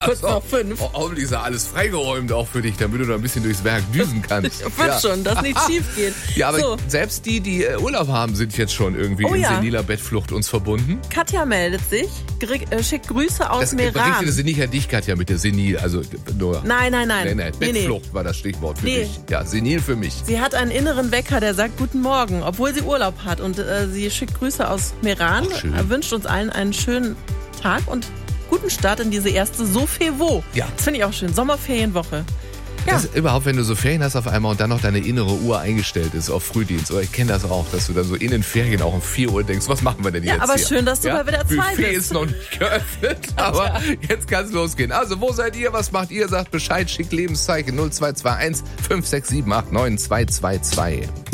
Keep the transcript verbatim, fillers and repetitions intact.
Kurz Ach nach so. fünf. Oh, hoffentlich ist ja alles freigeräumt auch für dich, damit du da ein bisschen durchs Werk düsen kannst. Wird ja. schon, dass nichts schief geht. Ja, aber so, selbst die, die äh, Urlaub haben, sind jetzt schon irgendwie Oh in ja. seniler Bettflucht uns verbunden. Katja meldet sich, gr- äh, schickt Grüße aus Das Meran. berichtete sie nicht an dich, Katja, mit der Senil. Also nur. Nein, nein, nein. Nee, nee, Nee, nee. Bettflucht war das Stichwort für Nee. dich. Ja, senil für mich. Sie hat einen inneren Wecker, der sagt Guten Morgen, obwohl sie Urlaub hat. Und äh, sie schickt Grüße aus Meran, Ach, schön. äh, wünscht uns allen einen schönen Tag und guten Start in diese erste Sofevo. Ja. Das finde ich auch schön. Sommerferienwoche. Ja. Das überhaupt, wenn du so Ferien hast auf einmal und dann noch deine innere Uhr eingestellt ist auf Frühdienst. Oder ich kenne das auch, dass du dann so in den Ferien auch um vier Uhr denkst, was machen wir denn Ja, jetzt aber hier? schön, dass du bei W D R zwei Buffet bist. ist noch nicht geöffnet, aber jetzt kann es losgehen. Also, wo seid ihr? Was macht ihr? Sagt Bescheid, schickt Lebenszeichen null zwei zwei eins fünf sechs sieben acht neun zwei zwei zwei.